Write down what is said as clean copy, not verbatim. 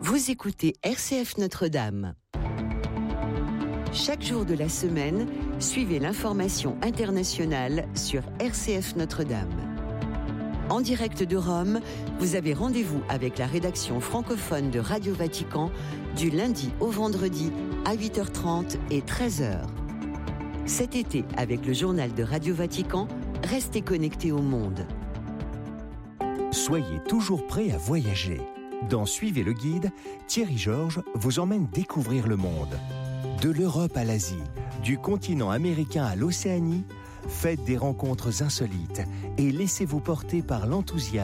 Vous écoutez RCF Notre-Dame. Chaque jour de la semaine, suivez l'information internationale sur RCF Notre-Dame. En direct de Rome, vous avez rendez-vous avec la rédaction francophone de Radio Vatican du lundi au vendredi à 8h30 et 13h. Cet été, avec le journal de Radio Vatican, restez connectés au monde. Soyez toujours prêts à voyager. Dans Suivez le guide, Thierry Georges vous emmène découvrir le monde. De l'Europe à l'Asie, du continent américain à l'Océanie, faites des rencontres insolites et laissez-vous porter par l'enthousiasme